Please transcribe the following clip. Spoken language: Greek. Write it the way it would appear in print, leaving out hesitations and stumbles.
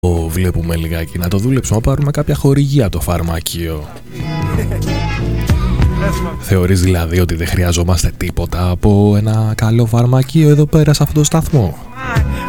βλέπουμε λιγάκι, να το δουλέψουμε, να πάρουμε κάποια χορηγία το φαρμακείο. Θεωρείς δηλαδή ότι δεν χρειαζόμαστε τίποτα από ένα καλό φαρμακείο εδώ πέρα σε αυτό το σταθμό?